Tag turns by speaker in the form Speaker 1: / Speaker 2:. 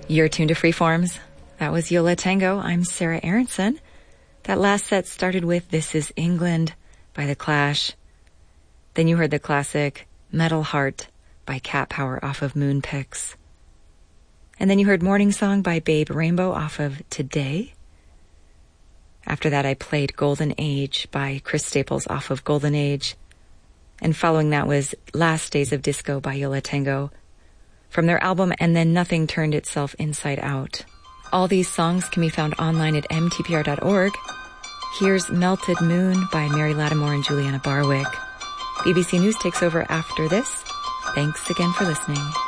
Speaker 1: You're tuned to Freeforms. That was Yo La Tengo. I'm Sarah Aronson. That last set started with This Is England by The Clash. Then you heard the classic Metal Heart by Cat Power off of Moonpix. And then you heard Morning Song by Babe Rainbow off of Today. After that, I played Golden Age by Chris Staples off of Golden Age. And following that was Last Days of Disco by Yo La Tengo from their album And Then Nothing Turned Itself Inside Out. All these songs can be found online at mtpr.org. Here's Melted Moon by Mary Lattimore and Juliana Barwick. BBC News takes over after this. Thanks again for listening.